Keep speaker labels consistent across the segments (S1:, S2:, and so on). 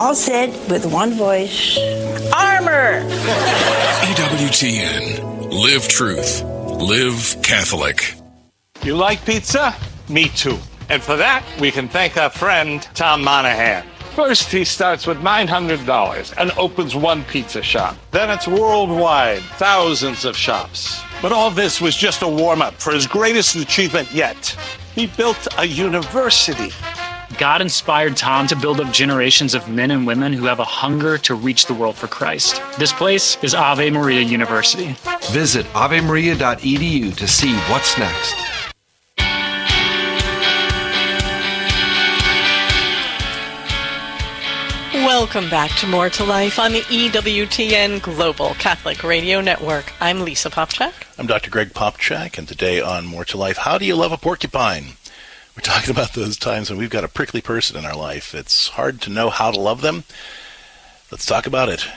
S1: all said with one voice, Armor!
S2: EWTN. Live truth. Live Catholic.
S3: You like pizza? Me too. And for that, we can thank our friend, Tom Monahan. First, he starts with $900 and opens one pizza shop. Then it's worldwide, thousands of shops. But all this was just a warm-up for his greatest achievement yet. He built a university.
S4: God inspired Tom to build up generations of men and women who have a hunger to reach the world for Christ. This place is Ave Maria University.
S5: Visit avemaria.edu to see what's next.
S6: Welcome back to More to Life on the EWTN Global Catholic Radio Network. I'm Lisa Popchak.
S7: I'm Dr. Greg Popchak, and today on More to Life, how do you love a porcupine? We're talking about those times when we've got a prickly person in our life. It's hard to know how to love them. Let's talk about it.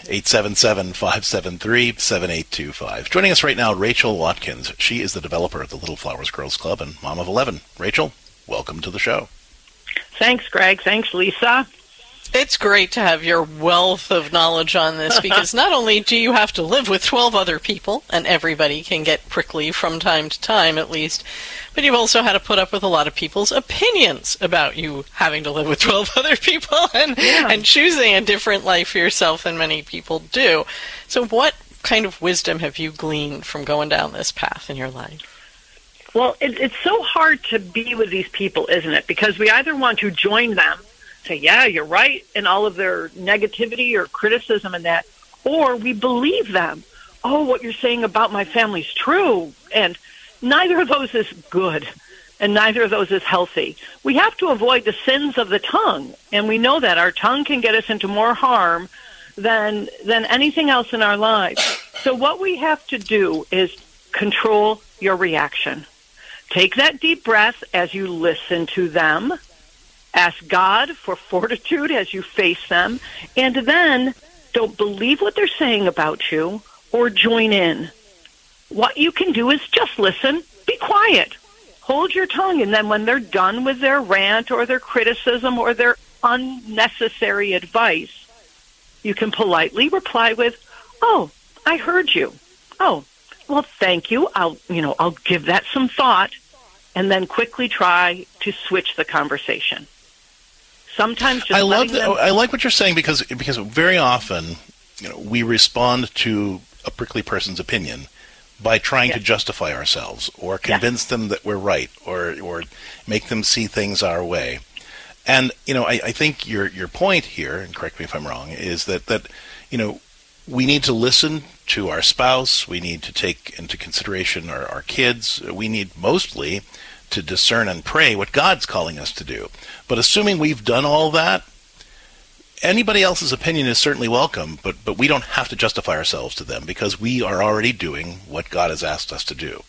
S7: 877-573-7825. Joining us right now, Rachel Watkins. She is the developer of the Little Flowers Girls Club and mom of 11. Rachel, welcome to the show.
S8: Thanks, Greg. Thanks, Lisa.
S6: It's great to have your wealth of knowledge on this, because not only do you have to live with 12 other people, and everybody can get prickly from time to time at least, but you've also had to put up with a lot of people's opinions about you having to live with 12 other people and choosing a different life for yourself than many people do. So what kind of wisdom have you gleaned from going down this path in your life?
S8: Well, it's so hard to be with these people, isn't it? Because we either want to join them, say, yeah, you're right, in all of their negativity or criticism and that, or we believe them. Oh, what you're saying about my family's true. And neither of those is good, and neither of those is healthy. We have to avoid the sins of the tongue, and we know that our tongue can get us into more harm than anything else in our lives. So what we have to do is control your reaction. Take that deep breath as you listen to them. Ask God for fortitude as you face them, and then don't believe what they're saying about you or join in. What you can do is just listen, be quiet, hold your tongue, and then when they're done with their rant or their criticism or their unnecessary advice, you can politely reply with, "Oh, I heard you. Oh, well, thank you. I'll give that some thought," and then quickly try to switch the conversation. Sometimes just
S7: I like what you're saying because very often, we respond to a prickly person's opinion by trying to justify ourselves or convince them that we're right or make them see things our way. And I think your point here, and correct me if I'm wrong, is that we need to listen to our spouse. We need to take into consideration our kids. We need mostly to discern and pray what God's calling us to do. But assuming we've done all that, anybody else's opinion is certainly welcome, but we don't have to justify ourselves to them because we are already doing what God has asked us to do.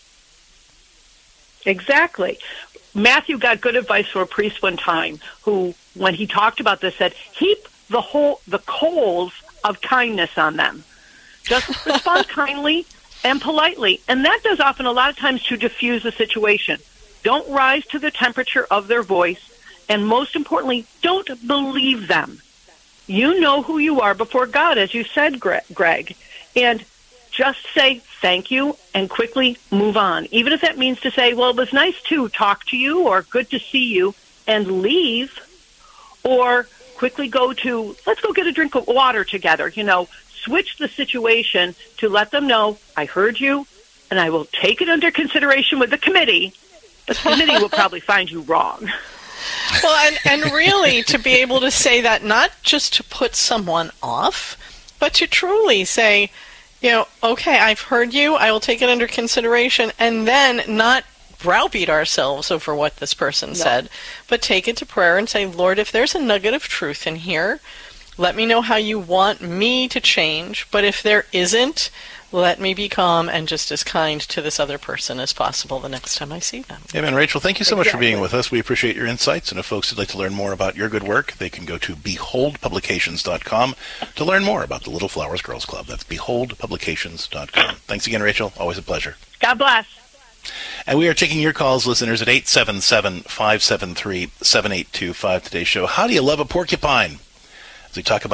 S8: Exactly. Matthew got good advice from a priest one time who, when he talked about this, said, heap the coals of kindness on them. Just respond kindly and politely. And that does often a lot of times to diffuse the situation. Don't rise to the temperature of their voice, and most importantly, don't believe them. You know who you are before God, as you said, Greg, and just say thank you and quickly move on. Even if that means to say, well, it was nice to talk to you or good to see you, and leave, or quickly let's go get a drink of water together. Switch the situation to let them know, I heard you, and I will take it under consideration with the committee. The committee will probably find you wrong.
S6: Well, and really to be able to say that, not just to put someone off, but to truly say, okay, I've heard you, I will take it under consideration, and then not browbeat ourselves over what this person said, but take it to prayer and say, Lord, if there's a nugget of truth in here, let me know how you want me to change, but if there isn't, let me be calm and just as kind to this other person as possible the next time I see them.
S7: Amen. Rachel, thank you so much for being with us. We appreciate your insights. And if folks would like to learn more about your good work, they can go to beholdpublications.com to learn more about the Little Flowers Girls Club. That's beholdpublications.com. Thanks again, Rachel. Always a pleasure.
S8: God bless.
S7: And we are taking your calls, listeners, at 877-573-7825. Today's show, How Do You Love a Porcupine? As we talk about